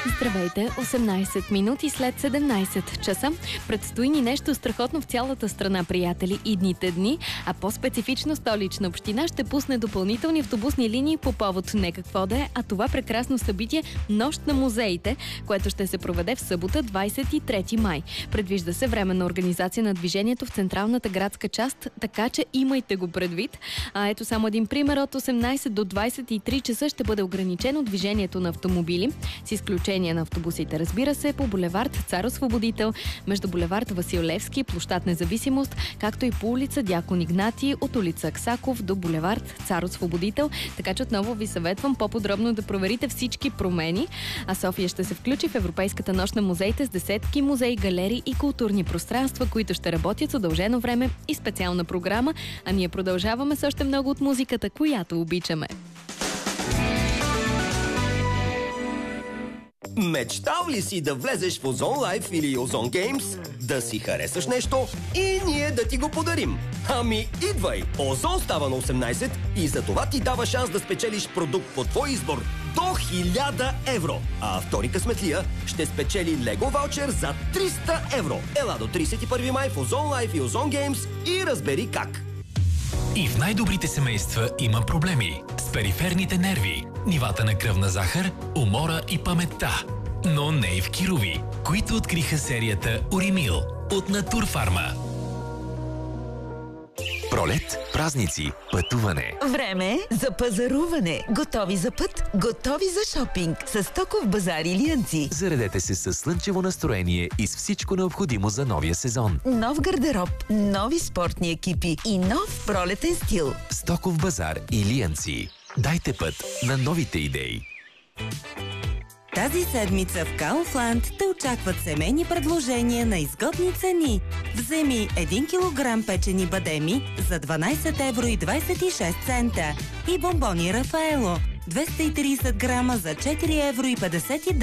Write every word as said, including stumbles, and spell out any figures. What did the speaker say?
Здравейте, осемнайсет минути след седемнайсет часа. Предстои ни нещо страхотно в цялата страна, приятели, идните дни, а по-специфично Столична община ще пусне допълнителни автобусни линии по повод не какво да е, а това прекрасно събитие Нощ на музеите, което ще се проведе в събота, двайсет и трети май. Предвижда се временна организация на движението в централната градска част, така че имайте го предвид. А ето само един пример. От осемнайсет до двайсет и три часа ще бъде ограничено движението на автомобили, с изключение на автобусите, разбира се, по булевард Цар Освободител, между булевард Васил Левски, площад Независимост, както и по улица Дякон Игнатий, от улица Аксаков до булевард Цар Освободител. Така че отново ви съветвам по-подробно да проверите всички промени. А София ще се включи в Европейската нощ на музеите с десетки музеи, галерии и културни пространства, които ще работят с удължено време и специална програма. А ние продължаваме с още много от музиката, която обичаме. Мечтал ли си да влезеш в Озон Life или Озон Games, да си харесаш нещо и ние да ти го подарим? Ами идвай! Озон става на осемнайсет и за това ти дава шанс да спечелиш продукт по твой избор до хиляда евро. А втори късметлия ще спечели Лего ваучер за триста евро. Ела до трийсет и първи май в Озон Life и Озон Games и разбери как. И в най-добрите семейства има проблеми с периферните нерви, нивата на кръвна захар, умора и паметта. Но не и в Кирови, които откриха серията Уримил от Натурфарма. Пролет, празници, пътуване. Време за пазаруване. Готови за път, готови за шопинг. С Стоков базар Илиянци. Заредете се с слънчево настроение и с всичко необходимо за новия сезон. Нов гардероб, нови спортни екипи и нов пролетен стил. Стоков базар Илиянци. Дайте път на новите идеи. Тази седмица в Kaufland те очакват семейни предложения на изгодни цени. Вземи един килограм печени бадеми за дванайсет евро и двайсет и шест цента и бомбони Рафаело двеста и трийсет грама за четири евро и петдесет и